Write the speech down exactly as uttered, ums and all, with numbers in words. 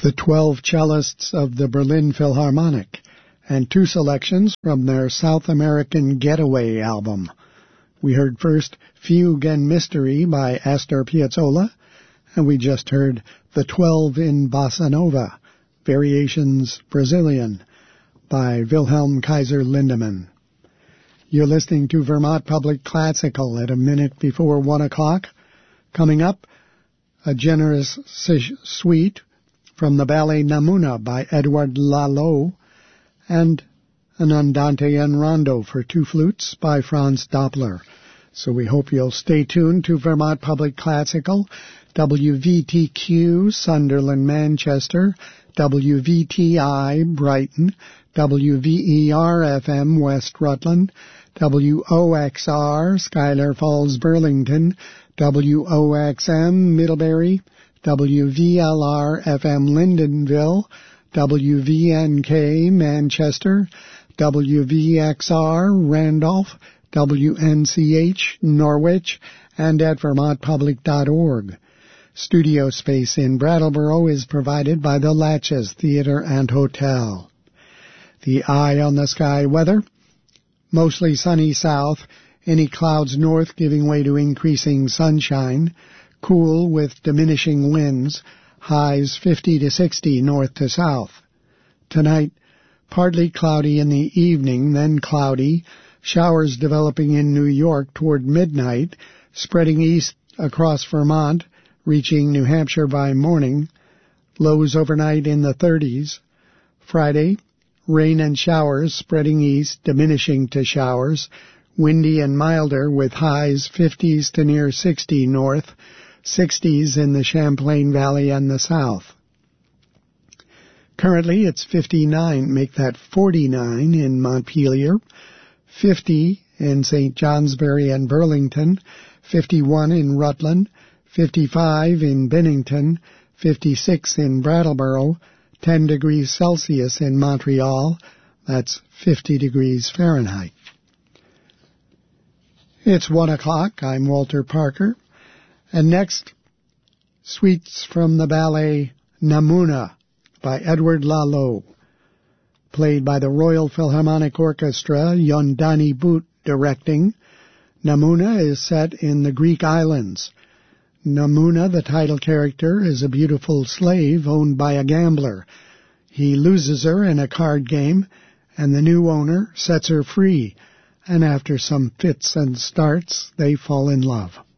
the twelve cellists of the Berlin Philharmonic, and two selections from their South American Getaway album. We heard first Fugue and Mystery by Astor Piazzolla, and we just heard The Twelve in Bossa Nova, Variations Brazilian, by Wilhelm Kaiser Lindemann. You're listening to Vermont Public Classical at a minute before one o'clock. Coming up, a generous suite from the ballet Namuna by Edouard Lalo, and an Andante and Rondo for two flutes by Franz Doppler. So we hope you'll stay tuned to Vermont Public Classical, W V T Q Sunderland, Manchester, W V T I Brighton, W V E R F M West Rutland, W O X R Schuyler Falls, Burlington, W O X M Middlebury, W V L R F M Lyndonville, W V N K Manchester, W V X R Randolph, W N C H Norwich, and at vermont public dot org. Studio space in Brattleboro is provided by the Latches Theater and Hotel. The eye on the sky weather: mostly sunny south, any clouds north giving way to increasing sunshine, cool with diminishing winds, highs fifty to sixty north to south. Tonight, partly cloudy in the evening, then cloudy, showers developing in New York toward midnight, spreading east across Vermont, reaching New Hampshire by morning, lows overnight in the thirties. Friday, rain and showers spreading east, diminishing to showers, windy and milder with highs fifties to near sixty north, sixties in the Champlain Valley and the south. Currently it's fifty-nine, make that forty-nine in Montpelier, fifty in Saint Johnsbury and Burlington, fifty-one in Rutland, fifty-five in Bennington, fifty-six in Brattleboro, ten degrees Celsius in Montreal, that's fifty degrees Fahrenheit. It's one o'clock, I'm Walter Parker, and next, suites from the ballet Namuna by Edouard Lalo, played by the Royal Philharmonic Orchestra, Yondani Boot directing. Namuna is set in the Greek islands. Namuna, the title character, is a beautiful slave owned by a gambler. He loses her in a card game, and the new owner sets her free, and after some fits and starts, they fall in love.